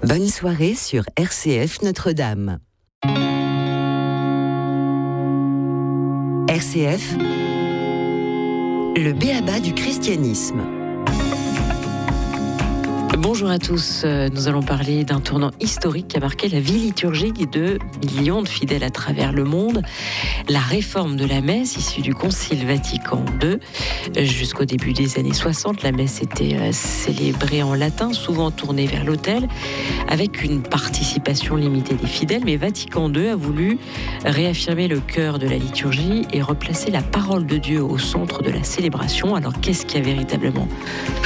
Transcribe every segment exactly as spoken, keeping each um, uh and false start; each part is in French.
Bonne soirée sur R C F Notre-Dame. R C F, le b.a.-ba du christianisme. Bonjour à tous, nous allons parler d'un tournant historique qui a marqué la vie liturgique de millions de fidèles à travers le monde. La réforme de la messe issue du Concile Vatican deux. Jusqu'au début des années soixante, la messe était célébrée en latin, souvent tournée vers l'autel, avec une participation limitée des fidèles. Mais Vatican deux a voulu réaffirmer le cœur de la liturgie et replacer la parole de Dieu au centre de la célébration. Alors qu'est-ce qui a véritablement changé ?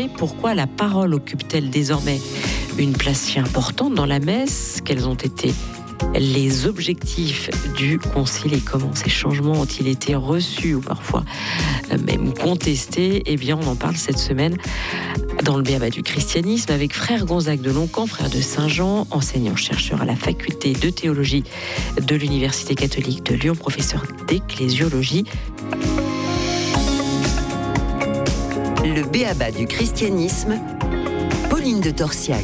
Pourquoi la parole occupe-t-elle désormais une place si importante dans la messe ? Quels ont été les objectifs du concile et comment ces changements ont-ils été reçus ou parfois même contestés ? Eh bien, on en parle cette semaine dans le b.a.-ba du christianisme avec frère Gonzague de Loncan, frère de Saint-Jean, enseignant-chercheur à la faculté de théologie de l'Université catholique de Lyon, professeur d'ecclésiologie. Le b.a.-ba du christianisme, Pauline de Torsiac.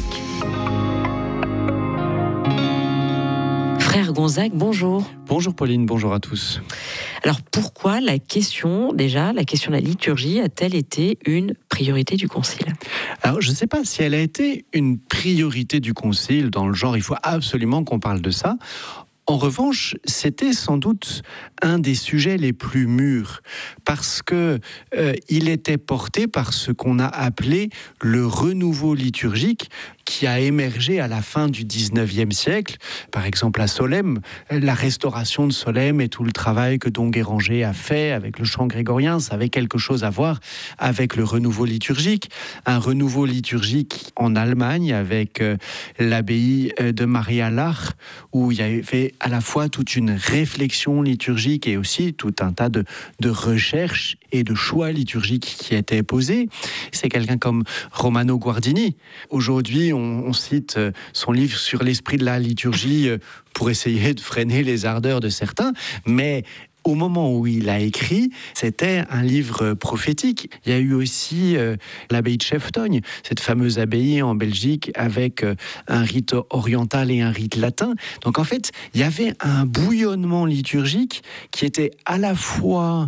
Frère Gonzague, bonjour. Bonjour Pauline, bonjour à tous. Alors pourquoi la question, déjà, la question de la liturgie a-t-elle été une priorité du Concile ? Alors je ne sais pas si elle a été une priorité du Concile, dans le genre il faut absolument qu'on parle de ça. En revanche, c'était sans doute un des sujets les plus mûrs, parce que euh, il était porté par ce qu'on a appelé le renouveau liturgique, qui a émergé à la fin du dix-neuvième siècle. Par exemple, à Solesmes, la restauration de Solesmes et tout le travail que Don Guéranger a fait avec le chant grégorien, ça avait quelque chose à voir avec le renouveau liturgique. Un renouveau liturgique en Allemagne avec euh, l'abbaye de Maria-Laach, où il y avait à la fois toute une réflexion liturgique et aussi tout un tas de, de recherches et de choix liturgiques qui étaient posés. C'est quelqu'un comme Romano Guardini. Aujourd'hui, on, on cite son livre sur l'esprit de la liturgie pour essayer de freiner les ardeurs de certains, mais au moment où il a écrit, c'était un livre prophétique. Il y a eu aussi euh, l'abbaye de Cheftogne, cette fameuse abbaye en Belgique avec euh, un rite oriental et un rite latin. Donc en fait, il y avait un bouillonnement liturgique qui était à la fois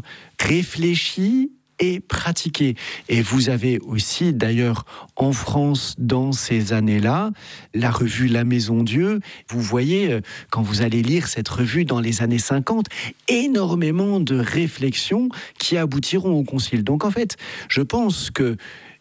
réfléchi et pratiqué. Et vous avez aussi, d'ailleurs, en France, dans ces années-là, la revue La Maison Dieu. Vous voyez, quand vous allez lire cette revue dans les années cinquante, énormément de réflexions qui aboutiront au concile. Donc en fait, je pense que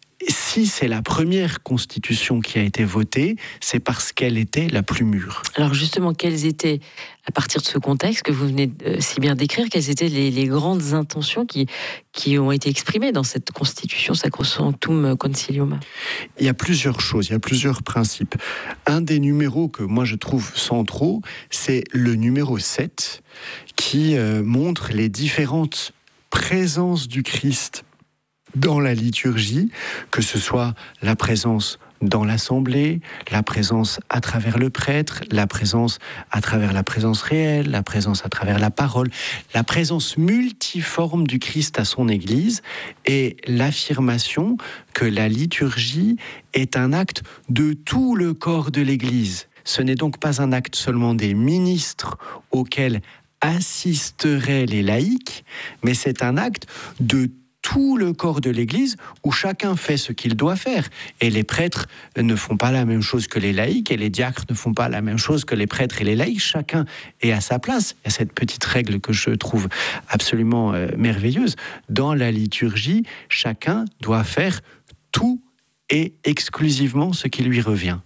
si c'est la première constitution qui a été votée, c'est parce qu'elle était la plus mûre. Alors justement, quelles étaient, à partir de ce contexte que vous venez de, si bien décrire, quelles étaient les, les grandes intentions qui, qui ont été exprimées dans cette constitution Sacrosanctum Concilium ? Il y a plusieurs choses, il y a plusieurs principes. Un des numéros que moi je trouve centraux, c'est le numéro sept, qui euh, montre les différentes présences du Christ dans la liturgie, que ce soit la présence dans l'assemblée, la présence à travers le prêtre, la présence à travers la présence réelle, la présence à travers la parole, la présence multiforme du Christ à son Église et l'affirmation que la liturgie est un acte de tout le corps de l'Église. Ce n'est donc pas un acte seulement des ministres auxquels assisteraient les laïcs, mais c'est un acte de tout le corps de l'Église où chacun fait ce qu'il doit faire. Et les prêtres ne font pas la même chose que les laïcs et les diacres ne font pas la même chose que les prêtres et les laïcs. Chacun est à sa place. Il y a cette petite règle que je trouve absolument euh, merveilleuse. Dans la liturgie, chacun doit faire tout et exclusivement ce qui lui revient.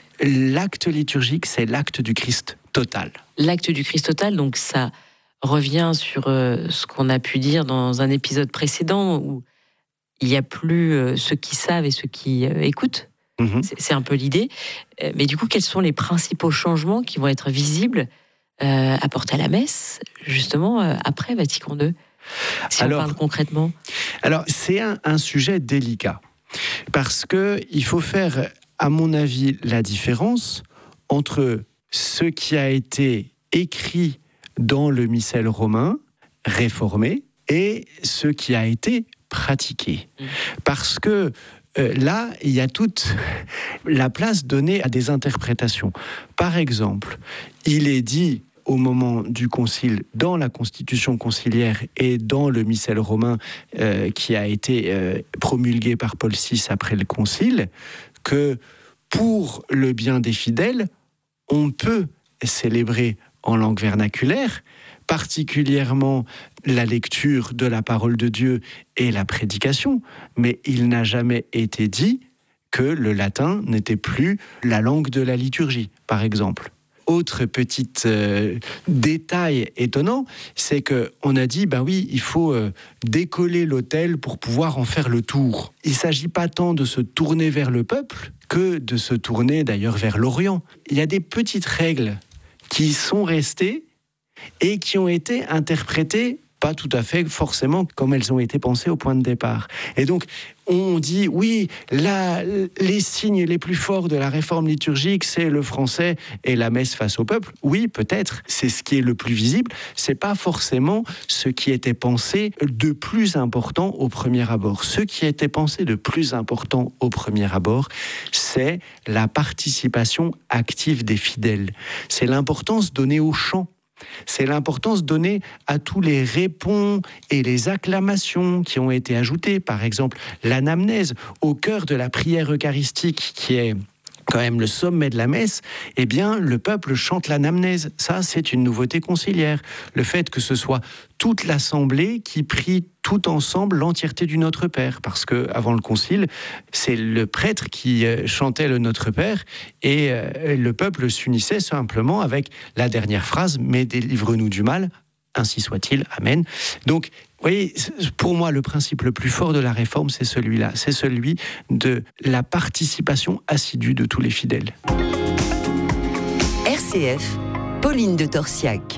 L'acte liturgique, c'est l'acte du Christ total. L'acte du Christ total, donc ça revient sur euh, ce qu'on a pu dire dans un épisode précédent où il n'y a plus euh, ceux qui savent et ceux qui euh, écoutent. Mmh. C'est, c'est un peu l'idée. Euh, mais du coup, quels sont les principaux changements qui vont être visibles, euh, apportés à la messe, justement, euh, après Vatican deux, si alors, on parle concrètement ? Alors, c'est un, un sujet délicat. Parce qu'il faut faire, à mon avis, la différence entre ce qui a été écrit dans le missel romain, réformé, et ce qui a été pratiqué. Mmh. Parce que euh, là, il y a toute la place donnée à des interprétations. Par exemple, il est dit au moment du concile, dans la constitution conciliaire et dans le missel romain euh, qui a été euh, promulgué par Paul six après le concile, que pour le bien des fidèles, on peut célébrer en langue vernaculaire, particulièrement la lecture de la parole de Dieu et la prédication, mais il n'a jamais été dit que le latin n'était plus la langue de la liturgie, par exemple. Autre petit euh, détail étonnant, c'est qu'on a dit, ben oui, il faut euh, décoller l'autel pour pouvoir en faire le tour. Il ne s'agit pas tant de se tourner vers le peuple que de se tourner d'ailleurs vers l'Orient. Il y a des petites règles qui sont restées et qui ont été interprétées pas tout à fait forcément comme elles ont été pensées au point de départ. Et donc, on dit, oui, là, les signes les plus forts de la réforme liturgique, c'est le français et la messe face au peuple. Oui, peut-être, c'est ce qui est le plus visible. C'est pas forcément ce qui était pensé de plus important au premier abord. Ce qui était pensé de plus important au premier abord, c'est la participation active des fidèles. C'est l'importance donnée au chant. C'est l'importance donnée à tous les répons et les acclamations qui ont été ajoutées. Par exemple, l'anamnèse au cœur de la prière eucharistique qui est quand même le sommet de la messe, eh bien, le peuple chante l'anamnèse. Ça, c'est une nouveauté conciliaire. Le fait que ce soit toute l'assemblée qui prie tout ensemble l'entièreté du Notre Père, parce que avant le concile, c'est le prêtre qui chantait le Notre Père et le peuple s'unissait simplement avec la dernière phrase « Mais délivre-nous du mal ». Ainsi soit-il, amen. Donc, vous voyez, pour moi, le principe le plus fort de la réforme, c'est celui-là. C'est celui de la participation assidue de tous les fidèles. R C F, Pauline de Torsiac.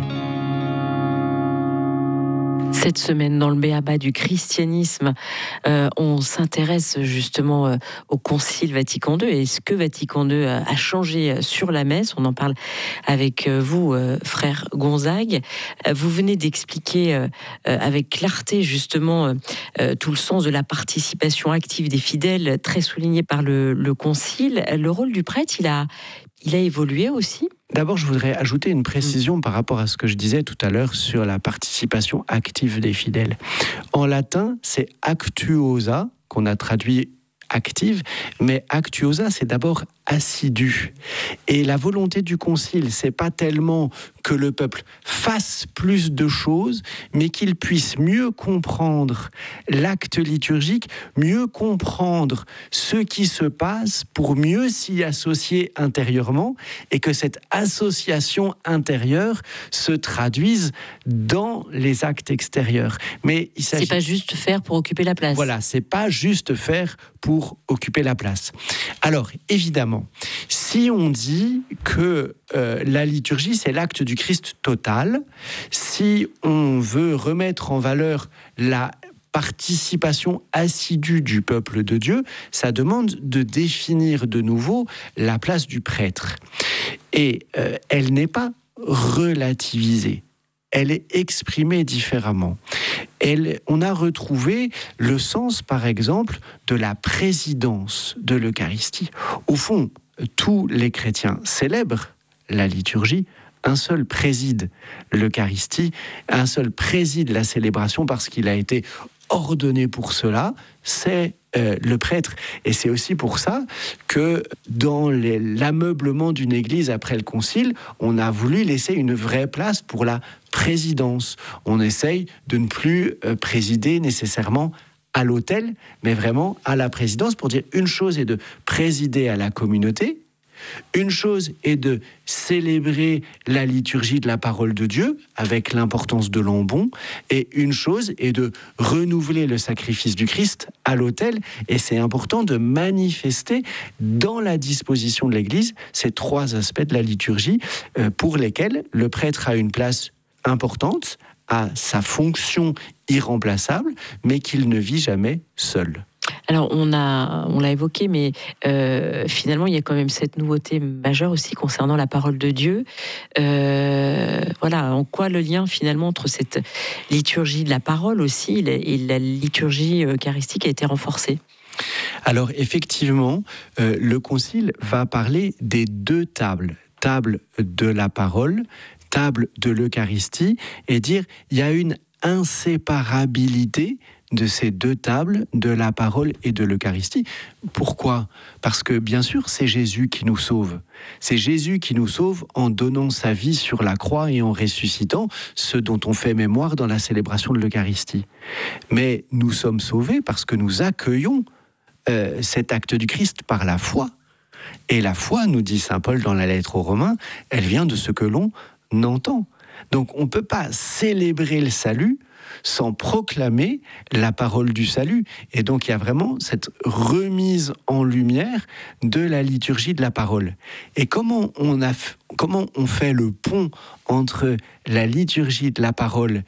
Cette semaine, dans le B.A.B.A. du christianisme, euh, on s'intéresse justement euh, au Concile Vatican deux et ce que Vatican deux a, a changé sur la messe. On en parle avec vous, euh, frère Gonzague. Vous venez d'expliquer euh, avec clarté justement euh, tout le sens de la participation active des fidèles, très souligné par le, le Concile. Le rôle du prêtre, il a, il a évolué aussi ? D'abord, je voudrais ajouter une précision par rapport à ce que je disais tout à l'heure sur la participation active des fidèles. En latin, c'est actuosa, qu'on a traduit active, mais actuosa, c'est d'abord assidu. Et la volonté du concile, c'est pas tellement que le peuple fasse plus de choses, mais qu'il puisse mieux comprendre l'acte liturgique, mieux comprendre ce qui se passe pour mieux s'y associer intérieurement et que cette association intérieure se traduise dans les actes extérieurs. Mais il s'agit... C'est pas juste faire pour occuper la place. Voilà, c'est pas juste faire pour occuper la place. Alors, évidemment, si on dit que euh, la liturgie, c'est l'acte du Christ total, si on veut remettre en valeur la participation assidue du peuple de Dieu, ça demande de définir de nouveau la place du prêtre. Et euh, elle n'est pas relativisée. Elle est exprimée différemment. Elle, on a retrouvé le sens, par exemple, de la présidence de l'Eucharistie. Au fond, tous les chrétiens célèbrent la liturgie. Un seul préside l'Eucharistie, un seul préside la célébration parce qu'il a été ordonné pour cela, c'est euh, le prêtre. Et c'est aussi pour ça que dans les, l'ameublement d'une église après le concile, on a voulu laisser une vraie place pour la présidence. On essaye de ne plus euh, présider nécessairement à l'autel, mais vraiment à la présidence, pour dire une chose est de présider à la communauté, une chose est de célébrer la liturgie de la parole de Dieu avec l'importance de l'ambon, et une chose est de renouveler le sacrifice du Christ à l'autel. Et c'est important de manifester dans la disposition de l'Église ces trois aspects de la liturgie euh, pour lesquels le prêtre a une place importante, a sa fonction irremplaçable, mais qu'il ne vit jamais seul. Alors, on, a, on l'a évoqué, mais euh, finalement, il y a quand même cette nouveauté majeure aussi concernant la parole de Dieu. Euh, voilà, en quoi le lien finalement entre cette liturgie de la parole aussi et la liturgie eucharistique a été renforcé ? Alors effectivement, euh, le Concile va parler des deux tables, table de la parole, table de l'Eucharistie, et dire il y a une inséparabilité de ces deux tables, de la parole et de l'Eucharistie. Pourquoi ? Parce que bien sûr, c'est Jésus qui nous sauve. C'est Jésus qui nous sauve en donnant sa vie sur la croix et en ressuscitant, ce dont on fait mémoire dans la célébration de l'Eucharistie. Mais nous sommes sauvés parce que nous accueillons euh, cet acte du Christ par la foi. Et la foi, nous dit saint Paul dans la lettre aux Romains, elle vient de ce que l'on entend. Donc on ne peut pas célébrer le salut sans proclamer la parole du salut. Et donc il y a vraiment cette remise en lumière de la liturgie de la parole. Et comment on, a, comment on fait le pont entre la liturgie de la parole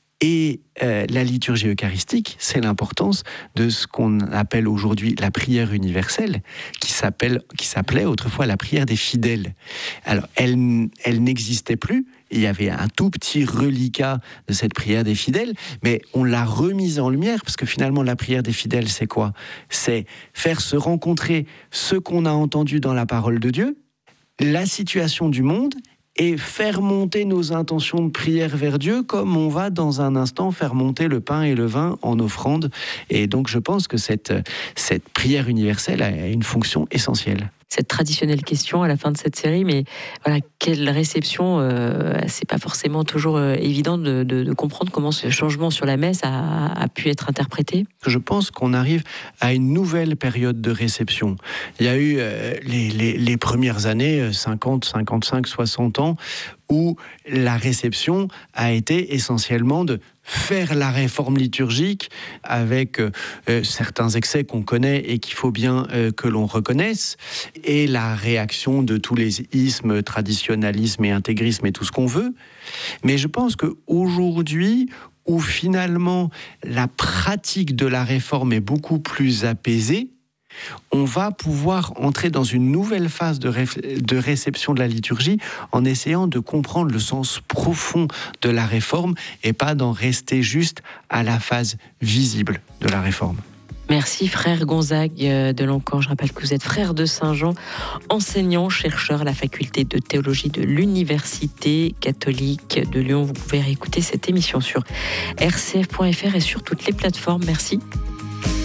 et euh, la liturgie eucharistique, c'est l'importance de ce qu'on appelle aujourd'hui la prière universelle, qui s'appelle, qui s'appelait autrefois la prière des fidèles. Alors, elle, elle n'existait plus. Il y avait un tout petit reliquat de cette prière des fidèles, mais on l'a remise en lumière, parce que finalement, la prière des fidèles, c'est quoi ? C'est faire se rencontrer ce qu'on a entendu dans la parole de Dieu, la situation du monde, et faire monter nos intentions de prière vers Dieu, comme on va dans un instant faire monter le pain et le vin en offrande. Et donc je pense que cette, cette prière universelle a une fonction essentielle. Cette traditionnelle question à la fin de cette série, mais voilà, quelle réception, euh, c'est pas forcément toujours euh, évident de, de, de comprendre comment ce changement sur la messe a, a pu être interprété. Je pense qu'on arrive à une nouvelle période de réception. Il y a eu euh, les, les, les premières années, cinquante, cinquante-cinq, soixante ans, où la réception a été essentiellement de faire la réforme liturgique avec euh, certains excès qu'on connaît et qu'il faut bien euh, que l'on reconnaisse, et la réaction de tous les ismes, traditionnalisme et intégrisme et tout ce qu'on veut. Mais je pense qu'aujourd'hui, où finalement la pratique de la réforme est beaucoup plus apaisée, on va pouvoir entrer dans une nouvelle phase de, ré- de réception de la liturgie en essayant de comprendre le sens profond de la réforme et pas d'en rester juste à la phase visible de la réforme. Merci frère Gonzague de Lancan. Je rappelle que vous êtes frère de Saint-Jean, enseignant, chercheur à la faculté de théologie de l'Université catholique de Lyon. Vous pouvez réécouter cette émission sur r c f point f r et sur toutes les plateformes. Merci.